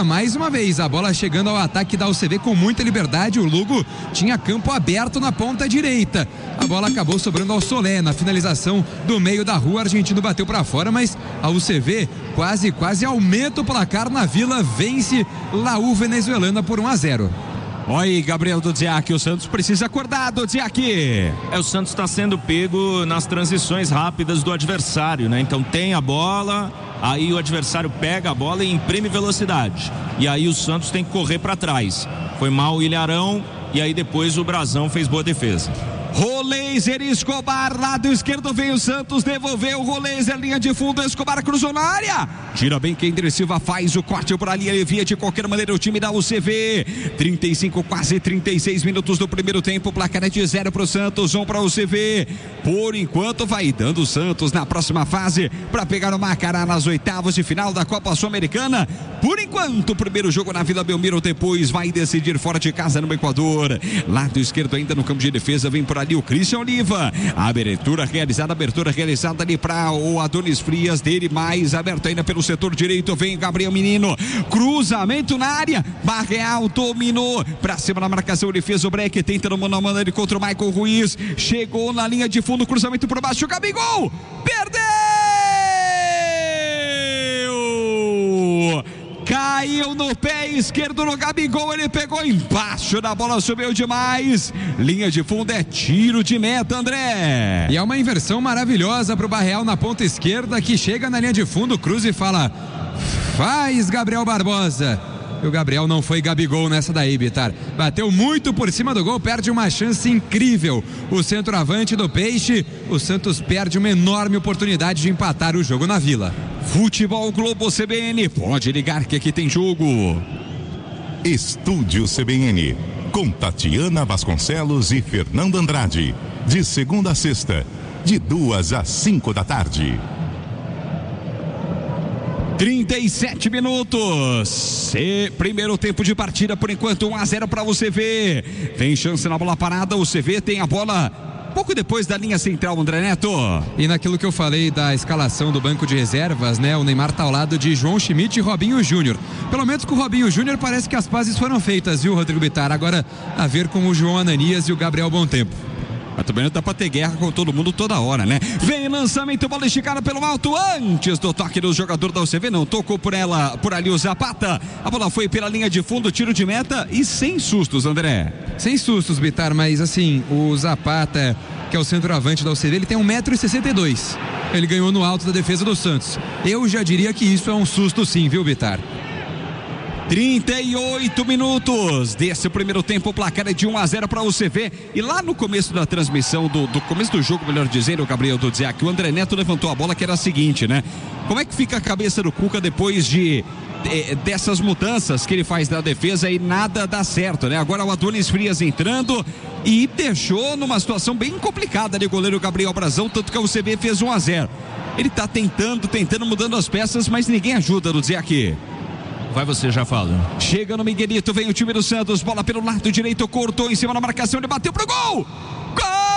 agora mais uma vez a bola chegando ao ataque da UCV com muita liberdade. O Lugo tinha campo aberto na ponta direita. A bola acabou sobrando ao Solé na finalização do meio da rua. O argentino bateu para fora, mas a UCV quase aumenta o placar na Vila, vence Laú Venezuelana por 1-0. Oi, Gabriel Dudziak, o Santos precisa acordar, Dudziak. O Santos está sendo pego nas transições rápidas do adversário, né? Então tem a bola, aí o adversário pega a bola e imprime velocidade. E aí o Santos tem que correr para trás. Foi mal o Ilharão e aí depois o Brazão fez boa defesa. Roleiser, Escobar, lado esquerdo vem o Santos, devolveu o Roleiser, linha de fundo, Escobar cruzou na área, tira bem Kender Silva, faz o corte por ali, alivia de qualquer maneira o time da UCV. 35, quase 36 minutos do primeiro tempo, placar é de 0 para o Santos, 1 para a UCV. Por enquanto vai dando o Santos na próxima fase para pegar o Macará nas oitavas de final da Copa Sul-Americana. Por enquanto, o primeiro jogo na Vila Belmiro, depois vai decidir fora de casa no Equador. Lado esquerdo ainda no campo de defesa, vem por ali o Christian Oliva, abertura realizada ali para o Adonis Frias, dele mais aberto ainda pelo setor direito, vem Gabriel Menino, cruzamento na área, Barreal dominou, pra cima da marcação, ele fez o break, tenta no mano a mano ele contra o Michael Ruiz, chegou na linha de fundo, cruzamento por baixo, Gabigol, perdeu! Caiu no pé esquerdo no Gabigol, ele pegou embaixo da bola, subiu demais. Linha de fundo é tiro de meta, André. E é uma inversão maravilhosa pro Barreal na ponta esquerda, que chega na linha de fundo, cruza e fala: faz, Gabriel Barbosa. E o Gabriel não foi Gabigol nessa daí, Bitar. Bateu muito por cima do gol, perde uma chance incrível. O centroavante do Peixe, o Santos perde uma enorme oportunidade de empatar o jogo na Vila. Futebol Globo CBN, pode ligar que aqui tem jogo. Estúdio CBN, com Tatiana Vasconcelos e Fernando Andrade. De segunda a sexta, de 2 às 5 da tarde. 37 minutos. Primeiro tempo de partida, por enquanto 1-0 para o UCV. Tem chance na bola parada, o UCV tem a bola pouco depois da linha central, André Neto. E naquilo que eu falei da escalação do banco de reservas, né? O Neymar tá ao lado de João Schmidt e Robinho Júnior. Pelo menos com o Robinho Júnior parece que as pazes foram feitas, viu, Rodrigo Bitar? Agora a ver com o João Ananias e o Gabriel Bom Tempo. Mas também não dá pra ter guerra com todo mundo toda hora, né? Vem lançamento, bola esticada pelo alto, antes do toque do jogador da UCV, não tocou por ali o Zapata, a bola foi pela linha de fundo, tiro de meta e sem sustos, André. Sem sustos, Bitar, mas assim, o Zapata, que é o centroavante da UCV, ele tem 1,62 m. Ele ganhou no alto da defesa do Santos. Eu já diria que isso é um susto sim, viu, Bitar? 38 minutos desse primeiro tempo, o placar é de 1-0 para o UCV. E lá no começo da transmissão, do começo do jogo, melhor dizendo, o Gabriel Dudziak, o André Neto levantou a bola, que era a seguinte, né? Como é que fica a cabeça do Cuca depois dessas mudanças que ele faz na defesa e nada dá certo, né? Agora o Adonis Frias entrando e deixou numa situação bem complicada ali o goleiro Gabriel Brazão, tanto que a UCV fez 1-0. Ele tá tentando, mudando as peças, mas ninguém ajuda, Dudziak. Vai, você já fala. Chega no Miguelito, vem o time do Santos, bola pelo lado direito, cortou em cima da marcação, ele bateu pro gol!